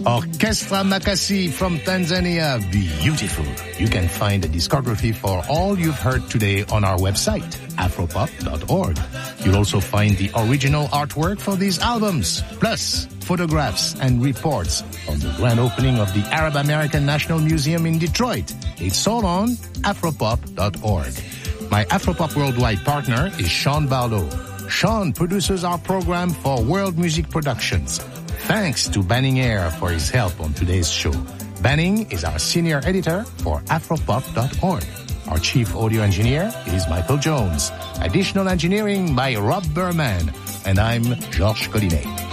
Orchestra Makasi from Tanzania, beautiful. You can find a discography for all you've heard today on our website, afropop.org. You'll also find the original artwork for these albums, plus photographs and reports on the grand opening of the Arab American National Museum in Detroit. It's all on afropop.org. My Afropop Worldwide partner is Sean Barlow. Sean produces our program for World Music Productions. Thanks to Banning Eyre for his help on today's show. Banning is our senior editor for afropop.org. Our chief audio engineer is Michael Jones. Additional engineering by Rob Berman. And I'm Georges Collinet.